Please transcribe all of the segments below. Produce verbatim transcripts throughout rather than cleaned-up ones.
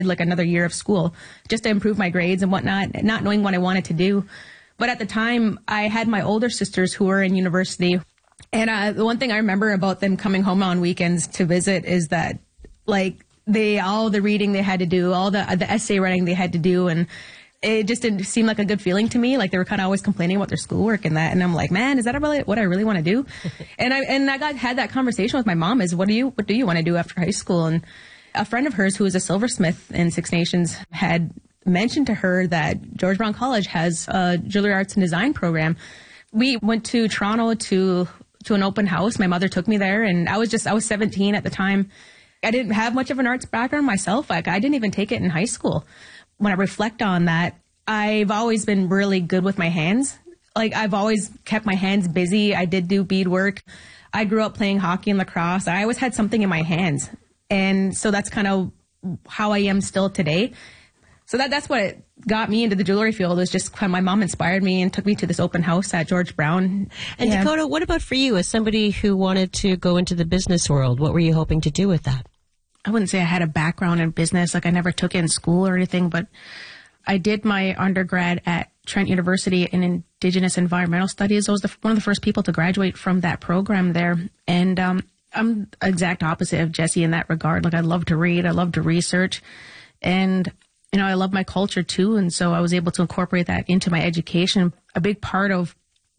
like another year of school just to improve my grades and whatnot, not knowing what I wanted to do. But at the time, I had my older sisters who were in university. And uh, the one thing I remember about them coming home on weekends to visit is that, like, they all the reading they had to do, all the the essay writing they had to do, and it just didn't seem like a good feeling to me. Like, they were kind of always complaining about their schoolwork and that. And I'm like, man, is that really what I really want to do? and I and I got had that conversation with my mom is, what do you what do you want to do after high school? And a friend of hers who is a silversmith in Six Nations had mentioned to her that George Brown College has a jewelry arts and design program. We went to Toronto to to an open house. My mother took me there, and I was just I was seventeen at the time. I didn't have much of an arts background myself. Like, I didn't even take it in high school. When I reflect on that, I've always been really good with my hands. Like, I've always kept my hands busy. I did do beadwork. I grew up playing hockey and lacrosse. I always had something in my hands. And so that's kind of how I am still today. So that that's what got me into the jewelry field, was just kind of my mom inspired me and took me to this open house at George Brown. And yeah. Dakota, what about for you as somebody who wanted to go into the business world? What were you hoping to do with that? I wouldn't say I had a background in business. Like, I never took it in school or anything, but I did my undergrad at Trent University in Indigenous Environmental Studies. I was the, one of the first people to graduate from that program there. And um, I'm the exact opposite of Jessie in that regard. Like, I love to read. I love to research. And, you know, I love my culture too. And so I was able to incorporate that into my education. A big part of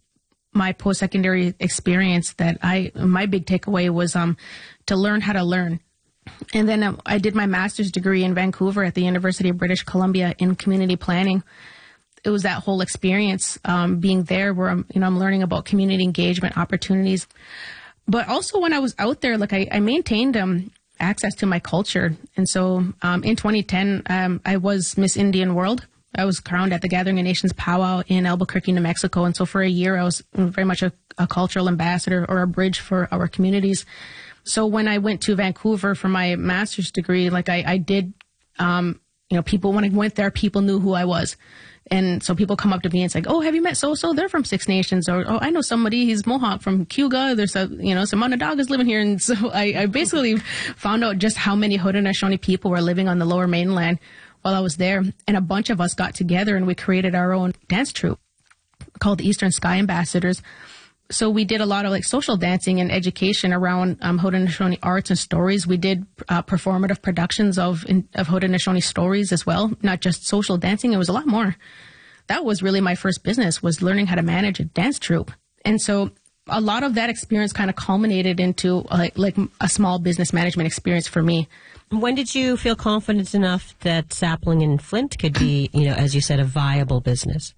my post-secondary experience that I, my big takeaway was um, to learn how to learn. And then um, I did my master's degree in Vancouver at the University of British Columbia in community planning. It was that whole experience um, being there where I'm, you know, I'm learning about community engagement opportunities. But also when I was out there, like I, I maintained um, access to my culture. And so um, in twenty ten, um, I was Miss Indian World. I was crowned at the Gathering of Nations powwow in Albuquerque, New Mexico. And so for a year, I was very much a, a cultural ambassador, or a bridge for our communities. So when I went to Vancouver for my master's degree, like I, I did, um, you know, people, when I went there, people knew who I was. And so people come up to me and it's like, oh, have you met so-so? They're from Six Nations. Or, oh, I know somebody, he's Mohawk from Cayuga. There's a, you know, some Onondagas living here. And so I, I basically found out just how many Haudenosaunee people were living on the lower mainland while I was there. And a bunch of us got together and we created our own dance troupe called the Eastern Sky Ambassadors. So we did a lot of like social dancing and education around um, Haudenosaunee arts and stories. We did uh, performative productions of in, of Haudenosaunee stories as well, not just social dancing. It was a lot more. That was really my first business, was learning how to manage a dance troupe. And so a lot of that experience kind of culminated into like, like a small business management experience for me. When did you feel confident enough that Sapling and Flint could be, you know, as you said, a viable business?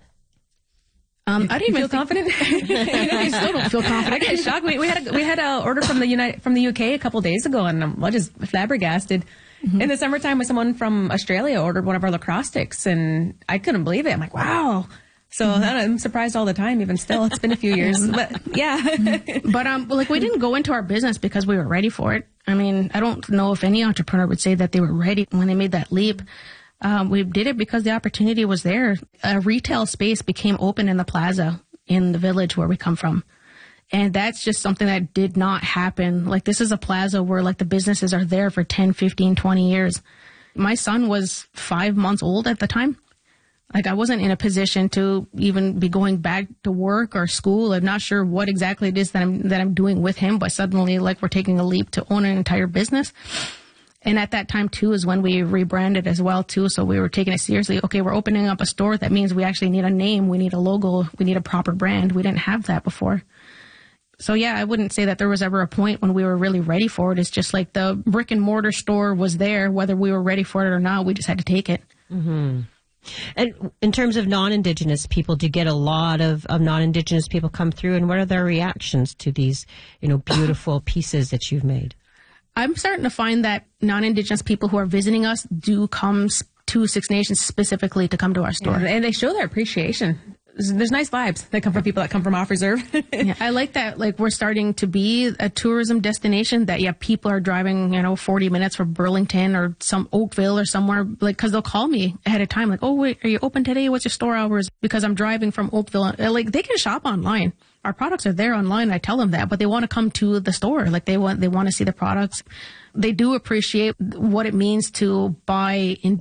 Um, I didn't even feel confident. I still don't feel confident. I get shocked. We, we had a, we had a order from the United from the U K a couple of days ago, and I'm just flabbergasted. Mm-hmm. In the summertime, when someone from Australia ordered one of our lacrosse sticks, and I couldn't believe it. I'm like, wow. So mm-hmm. I'm surprised all the time, even still. It's been a few years, but yeah. Mm-hmm. But um, like we didn't go into our business because we were ready for it. I mean, I don't know if any entrepreneur would say that they were ready when they made that leap. Um, we did it because the opportunity was there. A retail space became open in the plaza in the village where we come from. And that's just something that did not happen. Like, this is a plaza where like the businesses are there for ten, fifteen, twenty years. My son was five months old at the time. Like, I wasn't in a position to even be going back to work or school. I'm not sure what exactly it is that I'm, that I'm doing with him, but suddenly like we're taking a leap to own an entire business. And at that time, too, is when we rebranded as well, too. So we were taking it seriously. Okay, we're opening up a store. That means we actually need a name. We need a logo. We need a proper brand. We didn't have that before. So, yeah, I wouldn't say that there was ever a point when we were really ready for it. It's just like the brick and mortar store was there. Whether we were ready for it or not, we just had to take it. Mm-hmm. And in terms of non-Indigenous people, do you get a lot of, of non-Indigenous people come through? And what are their reactions to these, you know, beautiful pieces that you've made? I'm starting to find that non-Indigenous people who are visiting us do come to Six Nations specifically to come to our store. Yeah, and they show their appreciation. There's nice vibes that come from people that come from off reserve. Yeah, I like that. Like, we're starting to be a tourism destination that, yeah, people are driving, you know, forty minutes from Burlington or some Oakville or somewhere, like, because they'll call me ahead of time, like, oh, wait, are you open today? What's your store hours? Because I'm driving from Oakville. Like, they can shop online. Our products are there online. I tell them that, but they want to come to the store. Like, they want, they want to see the products. They do appreciate what it means to buy in